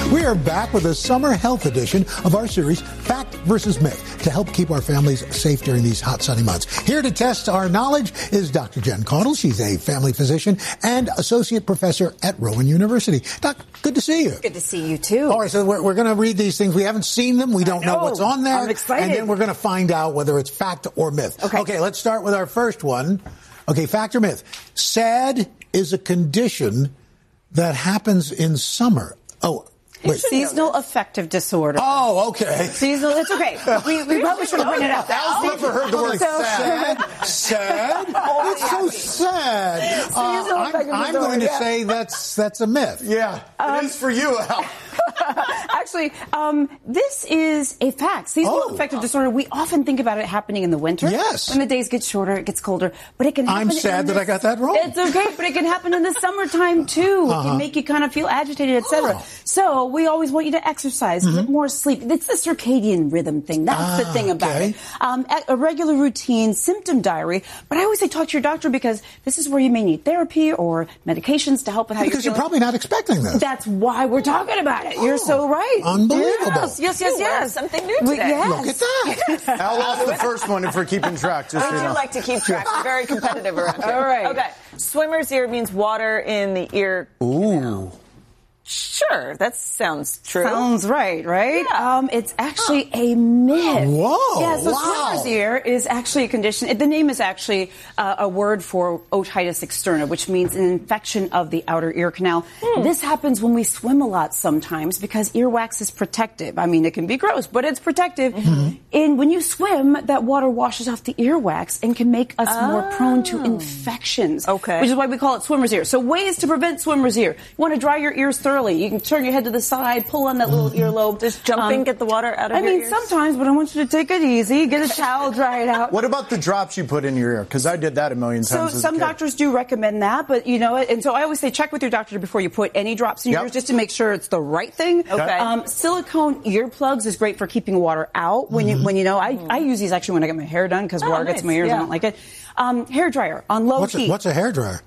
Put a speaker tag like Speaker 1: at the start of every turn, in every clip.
Speaker 1: We are back with a summer health edition of our series, Fact versus Myth, to help keep our families safe during these hot, sunny months. Here to test our knowledge is Dr. Jen Caudle. She's a family physician and associate professor at Rowan University. Doc, good to see you.
Speaker 2: Good to see you, too.
Speaker 1: All right, so we're going to read these things. We haven't seen them. We don't know what's on there.
Speaker 2: I'm excited.
Speaker 1: And then we're going to find out whether it's fact or myth. Okay, let's start with our first one. Okay, fact or myth? SAD is a condition that happens in summer. Oh, wait.
Speaker 2: Seasonal affective disorder.
Speaker 1: Oh, okay.
Speaker 2: Seasonal, it's okay. We probably should have pointed out that.
Speaker 1: I've never heard the word sad. Sad? It's so sad. I'm going to say that's a myth.
Speaker 3: Yeah, it is for you, Al.
Speaker 2: Actually, this is a fact. Seasonal affective disorder, we often think about it happening in the winter.
Speaker 1: Yes.
Speaker 2: When the days get shorter, it gets colder. But it can happen.
Speaker 1: I'm sad that I got that wrong.
Speaker 2: It's okay, but it can happen in the summertime, too. It can make you kind of feel agitated, etc. So we always want you to exercise, get more sleep. It's the circadian rhythm thing. That's the thing about it. A regular routine, symptom diary. But I always say talk to your doctor because this is where you may need therapy or medications to help with how you're feeling.
Speaker 1: Because you're probably not expecting this.
Speaker 2: That's why we're talking about it. You're so right.
Speaker 1: Unbelievable.
Speaker 2: Yes.
Speaker 4: Something new today.
Speaker 1: Look at that.
Speaker 3: Al lost the first one if we're keeping track. Just
Speaker 4: I do like to keep track. I'm very competitive around here.
Speaker 2: All right.
Speaker 4: Okay. Swimmer's ear means water in the ear.
Speaker 3: Ooh.
Speaker 4: Sure, that sounds true.
Speaker 2: Sounds right?
Speaker 4: Yeah.
Speaker 2: It's actually a myth.
Speaker 1: Whoa.
Speaker 2: Yeah, so swimmer's ear is actually a condition. The name is actually a word for otitis externa, which means an infection of the outer ear canal. This happens when we swim a lot sometimes because earwax is protective. I mean, it can be gross, but it's protective. And when you swim, that water washes off the earwax and can make us more prone to infections.
Speaker 4: Okay.
Speaker 2: Which is why we call it swimmer's ear. So ways to prevent swimmer's ear. You want to dry your ears thoroughly. You can turn your head to the side, pull on that little earlobe.
Speaker 4: Does jumping get the water out of your ears?
Speaker 2: Sometimes, but I want you to take it easy. Get a towel, dry it out.
Speaker 3: What about the drops you put in your ear? Because I did that a million times.
Speaker 2: So some doctors do recommend that, but you know, and so I always say check with your doctor before you put any drops in your ears just to make sure it's the right thing.
Speaker 4: Okay.
Speaker 2: Silicone earplugs is great for keeping water out. When you know, I use these actually when I get my hair done because water gets in my ears. I don't like it. Hair dryer on low heat.
Speaker 1: What's a hair dryer?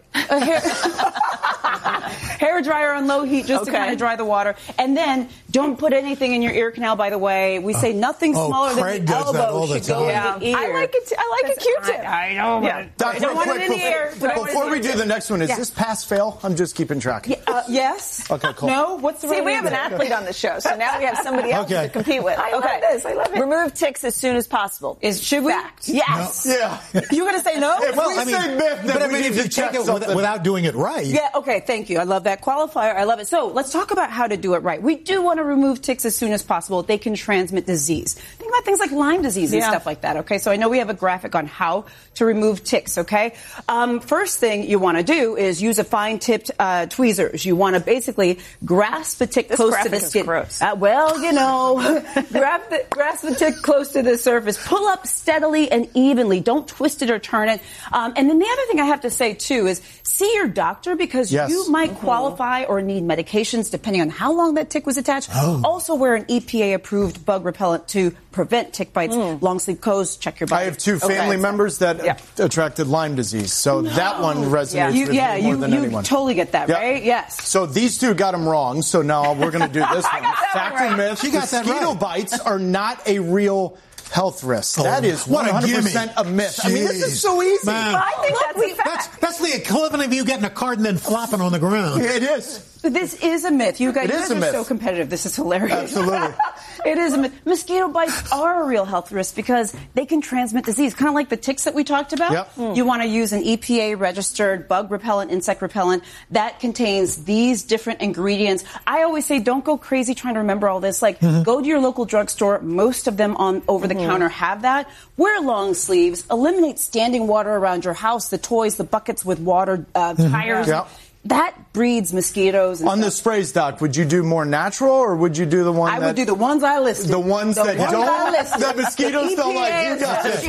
Speaker 2: Hair dryer on low heat just to kind of dry the water. And then don't put anything in your ear canal, by the way. We say nothing smaller
Speaker 1: Craig
Speaker 2: than the
Speaker 1: does that all
Speaker 2: elbow
Speaker 1: the
Speaker 2: should go in the ear.
Speaker 4: I like it. I like a Q-tip.
Speaker 2: I know.
Speaker 4: Yeah.
Speaker 3: Doc,
Speaker 2: don't want it in the ear.
Speaker 3: Before we do the next one, is this pass-fail? I'm just keeping track.
Speaker 2: Yes.
Speaker 3: Okay, cool.
Speaker 2: No? What's the
Speaker 4: See,
Speaker 2: right
Speaker 4: we have an
Speaker 2: answer?
Speaker 4: athlete on the show, so now we have somebody else to compete with.
Speaker 2: I love this. I love it.
Speaker 4: Remove ticks as soon as possible.
Speaker 2: Should we?
Speaker 4: Fact.
Speaker 2: Yes.
Speaker 3: No. Yeah.
Speaker 2: You're going to say no?
Speaker 3: If we say myth, then we
Speaker 1: if
Speaker 3: need
Speaker 1: you
Speaker 3: to
Speaker 1: take
Speaker 3: check
Speaker 1: it
Speaker 3: something.
Speaker 1: without doing it right.
Speaker 2: Yeah, okay, thank you. I love that qualifier. I love it. So let's talk about how to do it right. We do want to remove ticks as soon as possible. They can transmit disease. Think about things like Lyme disease and stuff like that, okay? So I know we have a graphic on how to remove ticks, okay? First thing you want to do is use a fine-tipped tweezers. You want to basically grasp the tick close to the skin.
Speaker 4: Gross.
Speaker 2: Well, you know, grasp the tick close to the surface. Pull up steadily and evenly. Don't twist it or turn it. And then the other thing I have to say, too, is see your doctor because you might qualify or need medications depending on how long that tick was attached. Also wear an EPA-approved bug repellent to prevent tick bites. Long sleeve coats, check your body.
Speaker 3: I have two family members that attracted Lyme disease, so that one resonates with me more than anyone.
Speaker 2: You totally get that, right? Yes.
Speaker 3: So these two got them wrong, so now we're going to do this one. Fact or myth,
Speaker 1: She got that
Speaker 3: mosquito
Speaker 1: right.
Speaker 3: bites are not a real health risk. That is
Speaker 1: what a
Speaker 3: 100% a myth. I mean, this is so easy.
Speaker 1: Man.
Speaker 4: I think that's a fact.
Speaker 1: That's the equivalent of you getting a card and then flopping on the ground.
Speaker 3: It is.
Speaker 2: This is a myth. You guys
Speaker 3: a
Speaker 2: are
Speaker 3: myth.
Speaker 2: so competitive. This is hilarious.
Speaker 3: Absolutely.
Speaker 2: It is a myth. Mosquito bites are a real health risk because they can transmit disease, kind of like the ticks that we talked about.
Speaker 3: Yep.
Speaker 2: You want to use an EPA-registered bug repellent, insect repellent that contains these different ingredients. I always say don't go crazy trying to remember all this. Like, go to your local drugstore. Most of them on over-the-counter have that. Wear long sleeves. Eliminate standing water around your house, the toys, the buckets with water, tires.
Speaker 3: Yep.
Speaker 2: That breeds mosquitoes. And
Speaker 3: On the sprays, Doc, would you do more natural or would you do the one
Speaker 2: I would do the ones I listed.
Speaker 3: The ones that don't? The mosquitoes don't like. You got it.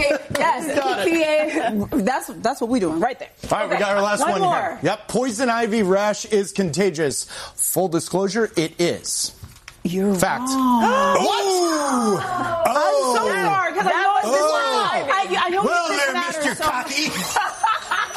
Speaker 2: Yes, EPA. That's what we're doing right there.
Speaker 3: All right, we got our last one
Speaker 2: more.
Speaker 3: here. Yep, poison ivy rash is contagious. Full disclosure, it is.
Speaker 2: You're
Speaker 3: Fact.
Speaker 2: wrong.
Speaker 3: What?
Speaker 2: I'm so sorry because I know it's
Speaker 1: Well
Speaker 2: I know
Speaker 1: there,
Speaker 2: this matters.
Speaker 1: Mr. Cocky.
Speaker 3: Apparently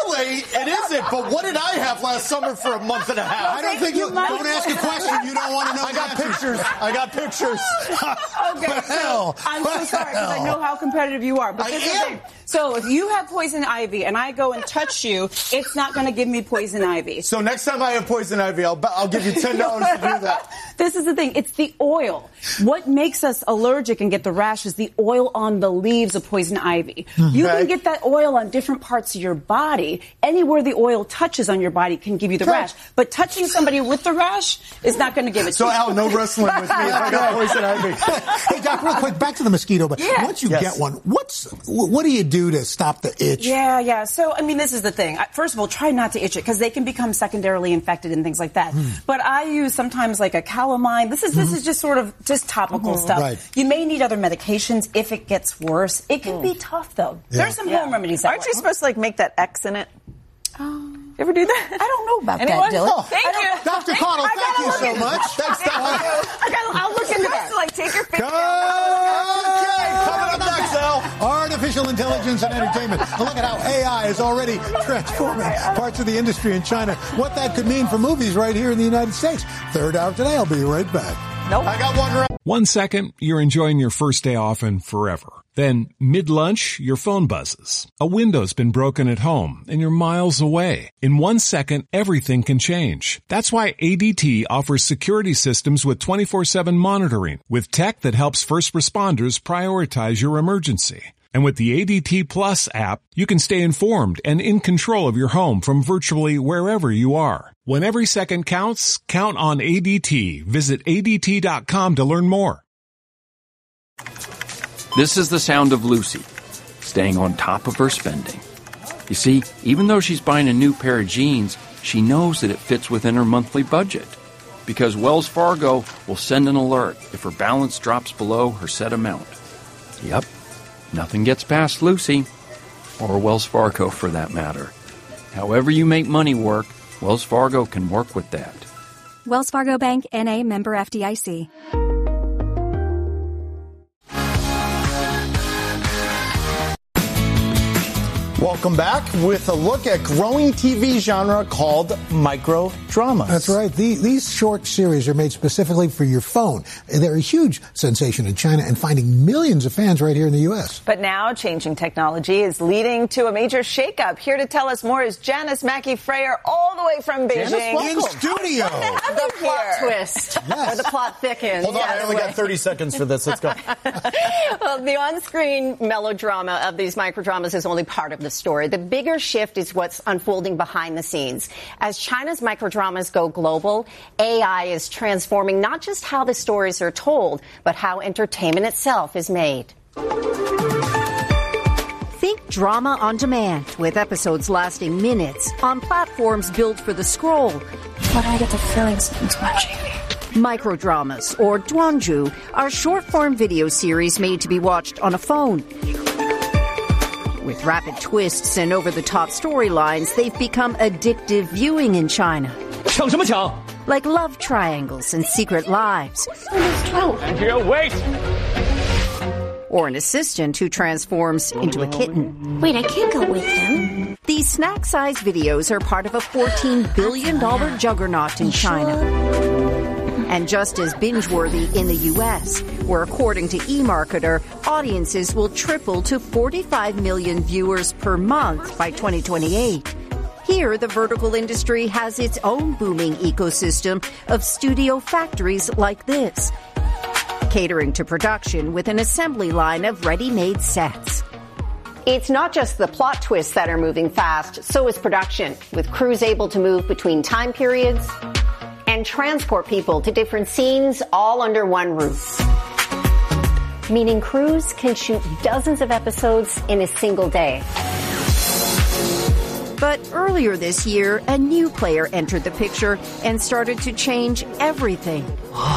Speaker 3: Really? It isn't. But what did I have last summer for a month and a half?
Speaker 1: I don't think don't ask a question you don't want to know.
Speaker 3: I got pictures.
Speaker 2: Okay, so I'm so sorry because I know how competitive you are. But this is the thing. So if you have poison ivy and I go and touch you, it's not going to give me poison ivy.
Speaker 3: So next time I have poison ivy, I'll give you $10 to do that.
Speaker 2: This is the thing. It's the oil. What makes us allergic and get the rash is the oil on the leaves of poison ivy. Mm-hmm. You can get that oil on different parts of your body. Anywhere the oil touches on your body can give you the rash. But touching somebody with the rash is not going to give it to you.
Speaker 3: So, Al, no wrestling with me if I got poison ivy.
Speaker 1: Hey, Doc, real quick, back to the mosquito. But once you get one, what do you do to stop the itch?
Speaker 2: Yeah. So, I mean, this is the thing. First of all, try not to itch it because they can become secondarily infected and things like that. But I use sometimes like a calamine. This is just sort of just topical stuff. Right. You may need other medications if it gets worse. It can be tough, though. Yeah. There's some home remedies.
Speaker 4: Aren't you supposed to like make that X in it? You ever do that?
Speaker 2: I don't know about that, Dylan.
Speaker 4: Oh, thank you.
Speaker 1: Dr. Connell, thank you so much.
Speaker 3: Thanks, Doc.
Speaker 4: I'll look into that. Like, take your finger.
Speaker 3: Okay, coming up next, Al.
Speaker 1: Artificial intelligence and entertainment. A look at how AI is already transforming parts of the industry in China. What that could mean for movies right here in the United States. Third hour today. I'll be right back.
Speaker 3: Nope. I got one right.
Speaker 5: 1 second, you're enjoying your first day off and forever. Then, mid-lunch, your phone buzzes. A window's been broken at home, and you're miles away. In 1 second, everything can change. That's why ADT offers security systems with 24/7 monitoring, with tech that helps first responders prioritize your emergency. And with the ADT Plus app, you can stay informed and in control of your home from virtually wherever you are. When every second counts, count on ADT. Visit ADT.com to learn more.
Speaker 6: This is the sound of Lucy, staying on top of her spending. You see, even though she's buying a new pair of jeans, she knows that it fits within her monthly budget. Because Wells Fargo will send an alert if her balance drops below her set amount. Yep, nothing gets past Lucy, or Wells Fargo for that matter. However you make money work, Wells Fargo can work with that.
Speaker 7: Wells Fargo Bank, N.A., member FDIC.
Speaker 3: Welcome back with a look at growing TV genre called microdramas.
Speaker 1: That's right. These short series are made specifically for your phone. They're a huge sensation in China and finding millions of fans right here in the U.S.
Speaker 4: But now changing technology is leading to a major shakeup. Here to tell us more is Janice Mackey-Freyer all the way from Beijing.
Speaker 1: In studio.
Speaker 4: The plot twist. Yes. Or the plot thickens.
Speaker 3: Hold on, I only got 30 seconds for this. Let's go.
Speaker 8: Well, the on-screen melodrama of these microdramas is only part of the story. The bigger shift is what's unfolding behind the scenes. As China's microdramas go global, AI is transforming not just how the stories are told, but how entertainment itself is made.
Speaker 9: Think drama on demand, with episodes lasting minutes on platforms built for the scroll.
Speaker 10: But I get the feeling something's watching me.
Speaker 9: Microdramas, or Duanzhu, are short-form video series made to be watched on a phone. With rapid twists and over-the-top storylines, they've become addictive viewing in China. Like love triangles and secret lives.
Speaker 10: Wait!
Speaker 9: Or an assistant who transforms into a kitten.
Speaker 10: Wait, I can't go with him.
Speaker 9: These snack-sized videos are part of a $14 billion juggernaut in China. And just as binge-worthy in the U.S., where according to eMarketer, audiences will triple to 45 million viewers per month by 2028. Here, the vertical industry has its own booming ecosystem of studio factories like this, catering to production with an assembly line of ready-made sets.
Speaker 8: It's not just the plot twists that are moving fast, so is production, with crews able to move between time periods and transport people to different scenes all under one roof. Meaning crews can shoot dozens of episodes in a single day.
Speaker 9: But earlier this year, a new player entered the picture and started to change everything.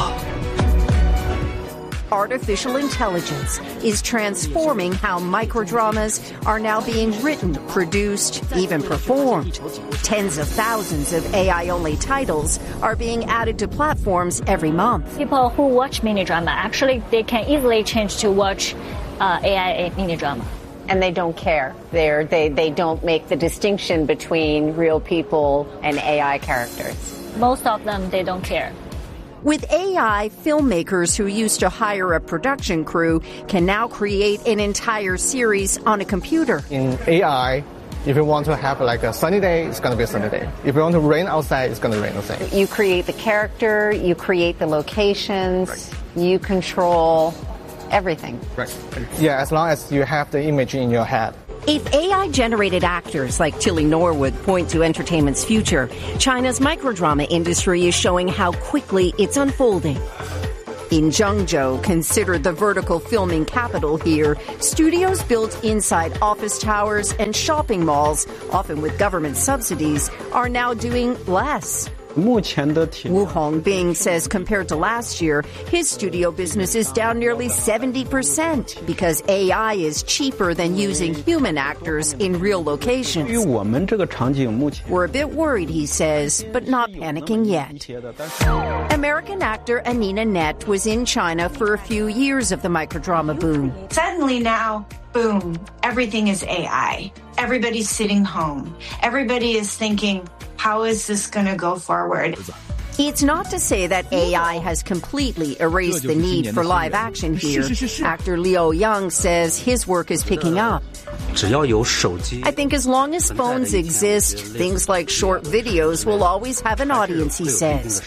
Speaker 9: Artificial intelligence is transforming how microdramas are now being written, produced, even performed. Tens of thousands of AI-only titles are being added to platforms every month.
Speaker 10: People who watch mini drama, actually, they can easily change to watch AI mini drama.
Speaker 8: And they don't care. They don't make the distinction between real people and AI characters.
Speaker 10: Most of them, they don't care.
Speaker 9: With AI, filmmakers who used to hire a production crew can now create an entire series on a computer.
Speaker 11: In AI, if you want to have like a sunny day, it's going to be a sunny day. If you want to rain outside, it's going to rain outside.
Speaker 8: You create the character, you create the locations, right. You control everything.
Speaker 11: Right. Yeah, as long as you have the image in your head.
Speaker 9: If AI-generated actors like Tilly Norwood point to entertainment's future, China's microdrama industry is showing how quickly it's unfolding. In Zhengzhou, considered the vertical filming capital here, studios built inside office towers and shopping malls, often with government subsidies, are now doing less. Wu Hongbing says compared to last year, his studio business is down nearly 70% because AI is cheaper than using human actors in real locations. We're a bit worried, he says, but not panicking yet. American actor Anina Net was in China for a few years of the microdrama boom.
Speaker 12: Suddenly now, boom, everything is AI. Everybody's sitting home. Everybody is thinking, how is this going to go forward?
Speaker 9: It's not to say that AI has completely erased the need for live action here. Actor Liu Yang says his work is picking up. I think as long as phones exist, things like short videos will always have an audience, he says.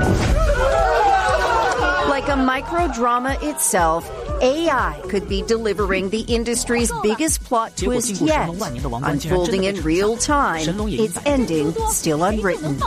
Speaker 9: Like a microdrama itself, AI could be delivering the industry's biggest plot twist yet, unfolding in real time, its ending still unwritten.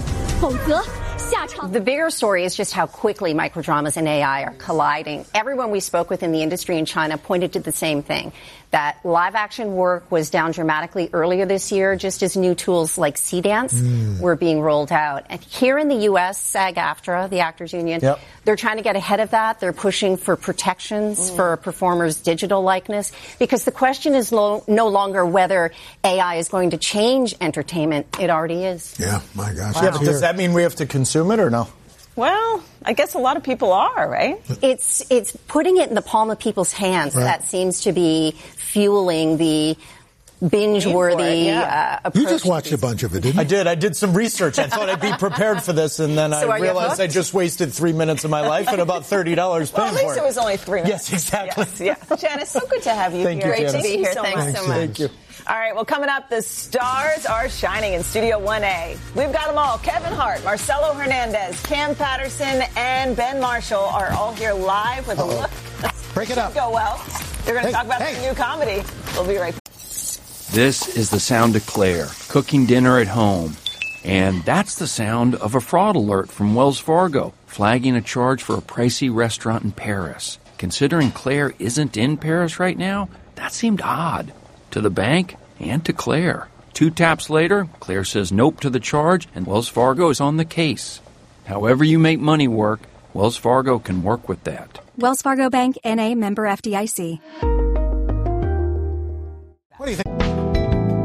Speaker 8: The bigger story is just how quickly microdramas and AI are colliding. Everyone we spoke with in the industry in China pointed to the same thing, that live action work was down dramatically earlier this year, just as new tools like Cdance were being rolled out. And here in the U.S., SAG-AFTRA, the Actors Union, they're trying to get ahead of that. They're pushing for protections for performers' digital likeness, because the question is no longer whether AI is going to change entertainment. It already is.
Speaker 1: Yeah, my gosh.
Speaker 3: Wow. Yeah, but does that mean we have to consume it or no?
Speaker 4: Well, I guess a lot of people are, right?
Speaker 8: It's putting it in the palm of people's hands that seems to be fueling the binge-worthy approach.
Speaker 1: You just watched a bunch of it, didn't you?
Speaker 3: I did. I did some research. I thought I'd be prepared for this, and then I realized I just wasted 3 minutes of my life and about $30 paying for it.
Speaker 4: Well, at least it was only 3 minutes.
Speaker 3: Yes, exactly.
Speaker 4: Yes, yeah. Janice, so good to have you
Speaker 3: Thank
Speaker 4: here.
Speaker 3: You,
Speaker 4: Great to be here. Thanks so much.
Speaker 3: Thank you.
Speaker 4: All right, well, coming up, the stars are shining in Studio 1A. We've got them all. Kevin Hart, Marcelo Hernandez, Cam Patterson, and Ben Marshall are all here live with a look.
Speaker 1: Break it up.
Speaker 4: Go well. They're going to talk about their new comedy. We'll be right back.
Speaker 6: This is the sound of Claire, cooking dinner at home. And that's the sound of a fraud alert from Wells Fargo, flagging a charge for a pricey restaurant in Paris. Considering Claire isn't in Paris right now, that seemed odd. To the bank and to Claire. 2 taps later, Claire says nope to the charge, and Wells Fargo is on the case. However you make money work, Wells Fargo can work with that.
Speaker 7: Wells Fargo Bank, N.A., member FDIC.
Speaker 1: What do you think?